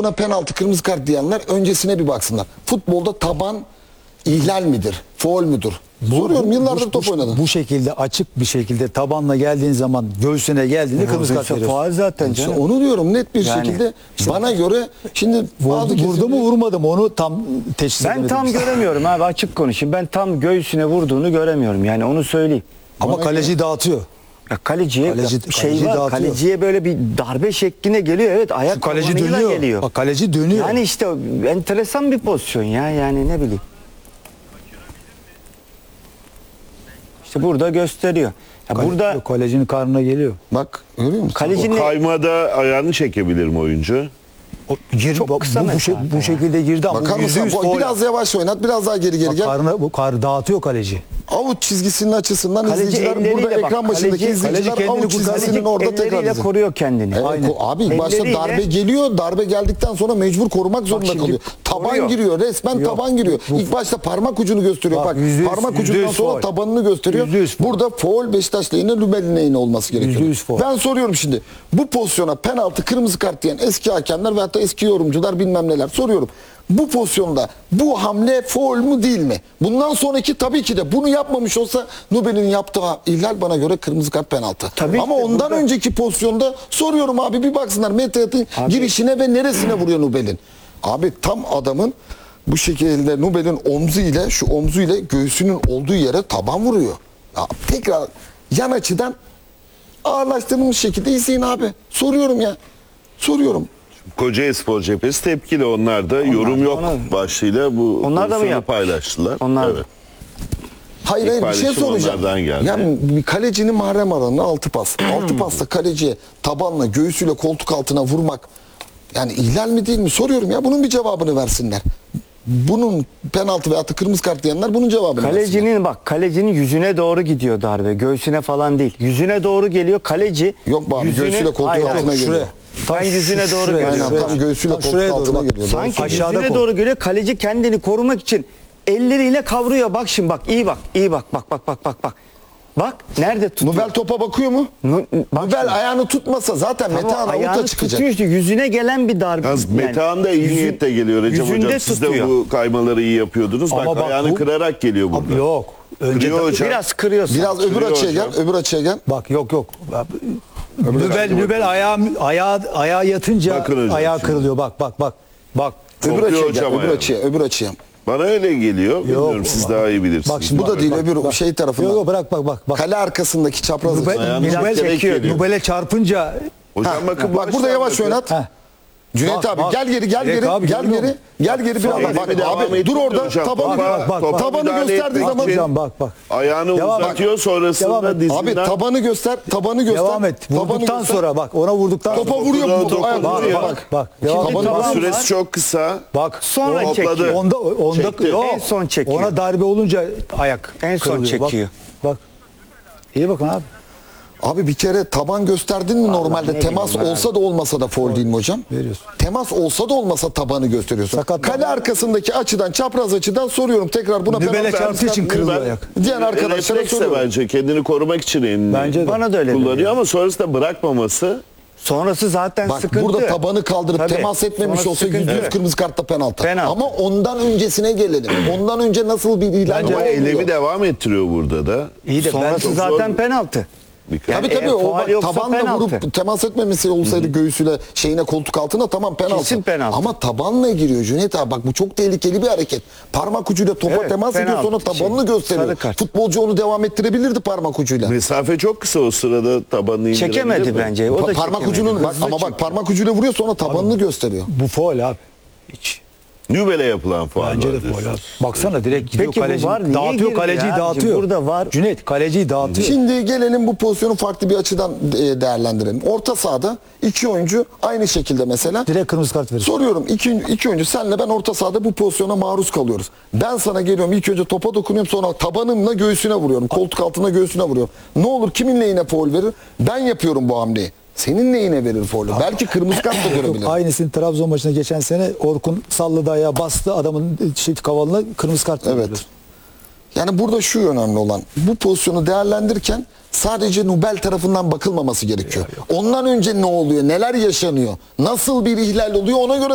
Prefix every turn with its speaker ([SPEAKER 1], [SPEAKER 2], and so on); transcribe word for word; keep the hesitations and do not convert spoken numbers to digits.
[SPEAKER 1] Buna penaltı, kırmızı kart diyenler öncesine bir baksınlar. Futbolda taban ihlal midir, faul müdür? Soruyorum, yıllardır
[SPEAKER 2] bu,
[SPEAKER 1] top
[SPEAKER 2] bu,
[SPEAKER 1] oynadın.
[SPEAKER 2] Bu şekilde açık bir şekilde tabanla geldiğin zaman göğsüne geldiğinde kırmızı kart veriyorsun.
[SPEAKER 3] Faul zaten
[SPEAKER 1] İşte
[SPEAKER 3] canım.
[SPEAKER 1] onu diyorum net bir
[SPEAKER 3] Yani,
[SPEAKER 1] şekilde. Bana göre şimdi bazı
[SPEAKER 2] Vurdu, vurdu mu vurmadı mı onu tam teşhis
[SPEAKER 3] Ben
[SPEAKER 2] edemedim.
[SPEAKER 3] tam göremiyorum abi, açık konuşayım. Ben tam göğsüne vurduğunu göremiyorum. Yani onu söyleyeyim.
[SPEAKER 2] Ama
[SPEAKER 1] Bana
[SPEAKER 2] kaleci dağıtıyor.
[SPEAKER 3] Ya kaleciye
[SPEAKER 2] Kaleci-
[SPEAKER 3] bir şey
[SPEAKER 2] kaleci
[SPEAKER 3] var.
[SPEAKER 2] dağıtıyor.
[SPEAKER 3] Kaleciye böyle bir darbe şekline geliyor. Evet, ayak
[SPEAKER 2] Şu kaleci
[SPEAKER 3] tabanıyla
[SPEAKER 2] dönüyor.
[SPEAKER 3] geliyor.
[SPEAKER 2] Bak kaleci dönüyor.
[SPEAKER 3] Yani işte enteresan bir pozisyon ya, yani ne bileyim. İşte burada gösteriyor. Ya
[SPEAKER 2] Kale-
[SPEAKER 3] burada
[SPEAKER 2] yok, kalecinin karnına geliyor.
[SPEAKER 1] bak görüyor musun?
[SPEAKER 3] kalecinin
[SPEAKER 4] Kaymada ayağını çekebilir mi oyuncu?
[SPEAKER 2] O, gir,
[SPEAKER 3] Çok
[SPEAKER 2] bu,
[SPEAKER 3] kısa
[SPEAKER 2] bu, bu, şey-
[SPEAKER 3] mesafe
[SPEAKER 2] bu şekilde girdi ama
[SPEAKER 1] Bakar
[SPEAKER 2] bu yüzde
[SPEAKER 1] mısın?
[SPEAKER 2] yüz
[SPEAKER 1] Bu-
[SPEAKER 2] faul.
[SPEAKER 1] Biraz yavaş oynat, biraz daha geri geri
[SPEAKER 2] Bak,
[SPEAKER 1] gel.
[SPEAKER 2] karnı, bu kar dağıtıyor kaleci.
[SPEAKER 1] Avuç çizgisinin açısından
[SPEAKER 3] Kaleci
[SPEAKER 1] izleyiciler
[SPEAKER 3] elleriyle
[SPEAKER 1] burada
[SPEAKER 3] bak,
[SPEAKER 1] ekran başındaki
[SPEAKER 3] kaleci-
[SPEAKER 1] izleyiciler
[SPEAKER 2] kaleci kendini
[SPEAKER 1] avuç
[SPEAKER 2] kurtarıyor.
[SPEAKER 1] çizgisinin orada tekrar
[SPEAKER 3] elleriyle
[SPEAKER 1] izliyor.
[SPEAKER 3] koruyor kendini.
[SPEAKER 1] Evet,
[SPEAKER 2] Aynen.
[SPEAKER 1] ko- abi ilk başta
[SPEAKER 3] Elleriyle-
[SPEAKER 1] darbe geliyor. Darbe geldikten sonra mecbur korumak zorunda
[SPEAKER 3] şimdi
[SPEAKER 1] kalıyor. Taban
[SPEAKER 3] koruyor.
[SPEAKER 1] giriyor. Resmen
[SPEAKER 2] Yok,
[SPEAKER 1] taban giriyor. İlk başta parmak ucunu gösteriyor.
[SPEAKER 2] Bak,
[SPEAKER 1] Bak,
[SPEAKER 2] yüzde yüz-
[SPEAKER 1] parmak
[SPEAKER 2] yüzde
[SPEAKER 1] ucundan
[SPEAKER 2] yüz
[SPEAKER 1] sonra
[SPEAKER 2] faul.
[SPEAKER 1] tabanını gösteriyor.
[SPEAKER 2] Yüzde yüz faul.
[SPEAKER 1] Burada faul Beşiktaş lehine, Lübel'in lehine olması gerekiyor.
[SPEAKER 2] Yüzde yüz faul.
[SPEAKER 1] Ben soruyorum şimdi. Bu pozisyona penaltı, kırmızı kart diyen eski hakemler ve hatta eski yorumcular bilmem neler soruyorum. Bu pozisyonda bu hamle faul mu değil mi? Bundan sonraki tabii ki de bunu yapmamış olsa Nubel'in yaptığı ihlal bana göre kırmızı kart, penaltı.
[SPEAKER 3] Tabii
[SPEAKER 1] Ama
[SPEAKER 3] işte
[SPEAKER 1] ondan
[SPEAKER 3] burada-
[SPEAKER 1] önceki pozisyonda soruyorum abi, bir baksınlar Metehat'ın girişine ve neresine vuruyor Nubel'in. Abi tam adamın bu şekilde Nubel'in omzu ile şu omzu ile göğsünün olduğu yere taban vuruyor. Ya tekrar yan açıdan ağırlaştırılmış şekilde izleyin abi. Soruyorum ya. Soruyorum.
[SPEAKER 4] Kocaelispor cephesi tepkili, onlar da yorum yok
[SPEAKER 3] ona-
[SPEAKER 4] başlığıyla bu
[SPEAKER 3] Onlar da mı
[SPEAKER 4] pozisyonu
[SPEAKER 3] yapmış?
[SPEAKER 4] paylaştılar.
[SPEAKER 3] Onlar da.
[SPEAKER 4] Evet.
[SPEAKER 1] Hayır
[SPEAKER 4] İlk
[SPEAKER 1] hayır bir şey
[SPEAKER 4] paylaşım
[SPEAKER 1] soracağım.
[SPEAKER 4] onlardan geldi.
[SPEAKER 1] Yani bir kalecinin mahrem alanına altı pas. altı pasta kaleciye tabanla, göğsüyle koltuk altına vurmak yani ihlal mi değil mi? Soruyorum ya, bunun bir cevabını versinler. Bunun penaltı veya kırmızı kart diyenler bunun cevabını versinler.
[SPEAKER 3] Kalecinin bak, kalecinin yüzüne doğru gidiyor darbe. Göğsüne falan değil. Yüzüne doğru geliyor. Kaleci
[SPEAKER 1] Yok be abi,
[SPEAKER 3] yüzüne-
[SPEAKER 1] göğsüyle koltuk
[SPEAKER 3] Hayır,
[SPEAKER 1] altına
[SPEAKER 3] hayır.
[SPEAKER 1] geliyor.
[SPEAKER 3] Ben yüzüne doğru
[SPEAKER 2] şuraya,
[SPEAKER 3] görüyorum.
[SPEAKER 1] Aynen,
[SPEAKER 2] şuraya.
[SPEAKER 1] tam göğsüyle
[SPEAKER 2] Tam
[SPEAKER 1] koltuk
[SPEAKER 2] şuraya
[SPEAKER 1] altına
[SPEAKER 2] doğru.
[SPEAKER 1] geliyor.
[SPEAKER 3] Sanki
[SPEAKER 2] Aşağıda
[SPEAKER 3] yüzüne
[SPEAKER 2] kol.
[SPEAKER 3] doğru geliyor. Kaleci kendini korumak için elleriyle kavruyor. Bak şimdi, bak iyi bak. iyi bak. Bak bak bak bak bak. Bak nerede tutuyor?
[SPEAKER 1] Nubel topa bakıyor mu?
[SPEAKER 3] Nu- bak
[SPEAKER 1] Nubel
[SPEAKER 3] şimdi.
[SPEAKER 1] ayağını tutmasa zaten
[SPEAKER 3] Ama
[SPEAKER 1] Metehan
[SPEAKER 3] ayağını
[SPEAKER 1] avuta çıkacak.
[SPEAKER 3] tutuyor işte, yüzüne gelen bir darbe.
[SPEAKER 4] Yalnız
[SPEAKER 3] Yani
[SPEAKER 4] Metehan da iyi
[SPEAKER 3] yüzü-
[SPEAKER 4] niyette geliyor Recep
[SPEAKER 3] yüzünde
[SPEAKER 4] Hocam. Siz de
[SPEAKER 3] tutuyor.
[SPEAKER 4] bu kaymaları iyi yapıyordunuz.
[SPEAKER 2] Ama
[SPEAKER 4] bak,
[SPEAKER 2] bak
[SPEAKER 4] ayağını
[SPEAKER 2] bu-
[SPEAKER 4] kırarak geliyor burada.
[SPEAKER 2] Abi yok. Önce
[SPEAKER 4] Kırıyor hocam.
[SPEAKER 3] Biraz kırıyorsun.
[SPEAKER 1] Biraz öbür
[SPEAKER 4] Sürüyor
[SPEAKER 1] açıya
[SPEAKER 4] hocam.
[SPEAKER 1] gel, öbür açıya gel.
[SPEAKER 2] Bak yok yok. Nübel,
[SPEAKER 4] açıya
[SPEAKER 2] Nübel ayağı, ayağı, ayağı yatınca
[SPEAKER 4] Bakın hocam
[SPEAKER 2] ayağı
[SPEAKER 4] şimdi.
[SPEAKER 2] kırılıyor. Bak bak bak. Bak.
[SPEAKER 1] Öbür
[SPEAKER 4] Kopuyor
[SPEAKER 1] açıya gel,
[SPEAKER 4] hocam
[SPEAKER 1] öbür
[SPEAKER 4] ayağı.
[SPEAKER 1] açıya, öbür açıya.
[SPEAKER 4] Bana öyle geliyor. Bilmiyorum, siz daha iyi bilirsiniz.
[SPEAKER 2] Bak şimdi
[SPEAKER 1] Bu da değil, öbür
[SPEAKER 2] bak.
[SPEAKER 1] şey tarafından.
[SPEAKER 2] Yok yok bırak bak bak. bak.
[SPEAKER 1] Kale arkasındaki çapraz açı.
[SPEAKER 2] Nübel,
[SPEAKER 4] Ayağını
[SPEAKER 2] Nübel,
[SPEAKER 4] çekerek geliyor.
[SPEAKER 2] Nübel'e çarpınca
[SPEAKER 4] Hocam
[SPEAKER 1] Ha,
[SPEAKER 4] bakın,
[SPEAKER 1] bak burada yavaş oynat.
[SPEAKER 2] Heh.
[SPEAKER 1] Cüneyt
[SPEAKER 2] Bak,
[SPEAKER 1] abi
[SPEAKER 2] bak.
[SPEAKER 1] gel geri, gel
[SPEAKER 2] Direkt
[SPEAKER 1] geri,
[SPEAKER 2] abi,
[SPEAKER 1] gel
[SPEAKER 2] görüyor
[SPEAKER 1] geri.
[SPEAKER 2] musun?
[SPEAKER 1] Gel geri biraz
[SPEAKER 4] Sonra
[SPEAKER 1] daha. Bak
[SPEAKER 4] elimi devam
[SPEAKER 1] abi dur
[SPEAKER 4] ettiriyor
[SPEAKER 1] orada,
[SPEAKER 4] hocam.
[SPEAKER 1] tabanı
[SPEAKER 2] Bak, bak, bak, bak.
[SPEAKER 1] tabanı
[SPEAKER 4] Müdahale
[SPEAKER 1] gösterdiği
[SPEAKER 4] etmek
[SPEAKER 1] zaman
[SPEAKER 4] için
[SPEAKER 2] Hocam bak bak.
[SPEAKER 4] ayağını
[SPEAKER 2] Devam-
[SPEAKER 4] uzatıyor,
[SPEAKER 2] Devam
[SPEAKER 4] sonrasında
[SPEAKER 2] et.
[SPEAKER 4] dizinden.
[SPEAKER 1] abi tabanı göster, tabanı göster.
[SPEAKER 2] Devam et.
[SPEAKER 1] Tabanı
[SPEAKER 2] Vurduktan
[SPEAKER 1] göster.
[SPEAKER 2] sonra bak ona vurduktan
[SPEAKER 1] Topa
[SPEAKER 2] sonra.
[SPEAKER 1] vuruyor
[SPEAKER 4] Dokunuyor,
[SPEAKER 1] bu.
[SPEAKER 4] dokunuyor.
[SPEAKER 1] Ayak-
[SPEAKER 2] Bak
[SPEAKER 4] Vuruyor.
[SPEAKER 2] bak bak. Devam
[SPEAKER 3] Şimdi
[SPEAKER 2] et.
[SPEAKER 1] tabanı-
[SPEAKER 3] taban
[SPEAKER 4] Süresi
[SPEAKER 3] var.
[SPEAKER 4] çok kısa.
[SPEAKER 2] Bak.
[SPEAKER 3] Sonra
[SPEAKER 2] o-
[SPEAKER 3] çekiyor.
[SPEAKER 2] Onda onda
[SPEAKER 4] Çekti.
[SPEAKER 2] yok.
[SPEAKER 3] En son çekiyor.
[SPEAKER 2] Ona darbe olunca ayak
[SPEAKER 3] En son
[SPEAKER 2] kırılıyor. Bak,
[SPEAKER 3] çekiyor.
[SPEAKER 2] Bak. İyi bakın abi.
[SPEAKER 1] Abi bir kere taban gösterdin mi normalde
[SPEAKER 3] ne
[SPEAKER 1] temas
[SPEAKER 3] bileyim
[SPEAKER 1] olsa da olmasa da foul değil mi hocam?
[SPEAKER 2] Veriyorsun.
[SPEAKER 1] Temas olsa da olmasa tabanı gösteriyorsun.
[SPEAKER 2] Sakat-
[SPEAKER 1] Kale arkasındaki açıdan, çapraz açıdan soruyorum tekrar buna
[SPEAKER 2] Nübel'e
[SPEAKER 1] penaltı
[SPEAKER 2] çarptığı için
[SPEAKER 1] vermiş-
[SPEAKER 2] kırılıyor
[SPEAKER 4] Ben-
[SPEAKER 2] ayak.
[SPEAKER 1] Diğer arkadaşlara
[SPEAKER 4] Refleks de
[SPEAKER 1] soruyorum.
[SPEAKER 4] bence kendini korumak için elini
[SPEAKER 2] Bence de.
[SPEAKER 3] Bana da öyle
[SPEAKER 4] kullanıyor
[SPEAKER 3] geliyor.
[SPEAKER 4] ama sonrasında bırakmaması.
[SPEAKER 3] Sonrası zaten
[SPEAKER 1] Bak
[SPEAKER 3] sıkıntı.
[SPEAKER 1] burada tabanı kaldırıp
[SPEAKER 3] Tabii.
[SPEAKER 1] temas etmemiş
[SPEAKER 3] Sonrası
[SPEAKER 1] olsa yüzde yüz
[SPEAKER 3] sıkıntı.
[SPEAKER 1] kırmızı kartta penaltı.
[SPEAKER 3] Penaltı.
[SPEAKER 1] Ama ondan öncesine gelelim. Ondan önce nasıl bir ihlal
[SPEAKER 4] Ama
[SPEAKER 1] oluyor?
[SPEAKER 4] eylemi devam ettiriyor burada da.
[SPEAKER 2] İyi de ben
[SPEAKER 3] Sonrası
[SPEAKER 4] çok
[SPEAKER 3] zaten
[SPEAKER 4] zor-
[SPEAKER 3] penaltı.
[SPEAKER 4] Dikkat.
[SPEAKER 1] Tabii
[SPEAKER 3] Yani
[SPEAKER 1] tabii
[SPEAKER 3] eğer
[SPEAKER 1] o
[SPEAKER 3] faul
[SPEAKER 1] bak,
[SPEAKER 3] yoksa
[SPEAKER 1] tabanla
[SPEAKER 3] penaltı.
[SPEAKER 1] vurup temas etmemesi olsaydı göğsüyle şeyine koltuk altına tamam penaltı.
[SPEAKER 3] Kesin penaltı.
[SPEAKER 1] Ama tabanla giriyor Cüneyt abi, bak bu çok tehlikeli bir hareket. Parmak ucuyla topa
[SPEAKER 3] Evet,
[SPEAKER 1] temas ediyor
[SPEAKER 3] penaltı.
[SPEAKER 1] sonra tabanını
[SPEAKER 3] Şey,
[SPEAKER 1] gösteriyor.
[SPEAKER 3] sarı kart.
[SPEAKER 1] Futbolcu onu devam ettirebilirdi parmak ucuyla.
[SPEAKER 4] Mesafe çok kısa, o sırada tabanını indirebilir
[SPEAKER 3] Çekemedi
[SPEAKER 4] mi?
[SPEAKER 3] bence. O da
[SPEAKER 1] Pa- parmak
[SPEAKER 3] çekemedi.
[SPEAKER 1] ucunun bak,
[SPEAKER 3] Hızlı
[SPEAKER 1] ama bak
[SPEAKER 3] çekiyor.
[SPEAKER 1] parmak ucuyla vuruyor sonra tabanını gösteriyor.
[SPEAKER 2] bu faul abi. Hiç.
[SPEAKER 4] Nübel'e yapılan faul
[SPEAKER 2] Bence de
[SPEAKER 4] var
[SPEAKER 2] faul
[SPEAKER 4] diyorsunuz.
[SPEAKER 2] abi. Baksana direkt gidiyor
[SPEAKER 3] Peki bu
[SPEAKER 2] kaleci.
[SPEAKER 3] var, niye
[SPEAKER 2] Dağıtıyor
[SPEAKER 3] girdi
[SPEAKER 2] kaleciyi
[SPEAKER 3] ya?
[SPEAKER 2] dağıtıyor.
[SPEAKER 3] Burada var.
[SPEAKER 2] Cüneyt kaleciyi dağıtıyor.
[SPEAKER 1] Şimdi gelelim bu pozisyonu farklı bir açıdan e, değerlendirelim. Orta sahada iki oyuncu aynı şekilde mesela.
[SPEAKER 2] Direkt kırmızı kart verir.
[SPEAKER 1] Soruyorum iki, iki oyuncu senle ben orta sahada bu pozisyona maruz kalıyoruz. Ben sana geliyorum ilk önce topa dokunuyorum sonra tabanımla göğsüne vuruyorum. Koltuk altına göğsüne vuruyorum. Ne olur kimin lehine faul verir? Ben yapıyorum bu hamleyi. Senin neyine verir faulü? Belki kırmızı kart da görebilir.
[SPEAKER 2] Aynısını Trabzon maçında geçen sene Orkun salladı ayağı bastı adamın şey, kavalına kırmızı kart
[SPEAKER 1] Evet.
[SPEAKER 2] verdiler.
[SPEAKER 1] Yani burada şu önemli olan, bu pozisyonu değerlendirirken sadece Nubel tarafından bakılmaması gerekiyor. Ondan önce ne oluyor, neler yaşanıyor, nasıl bir ihlal oluyor ona göre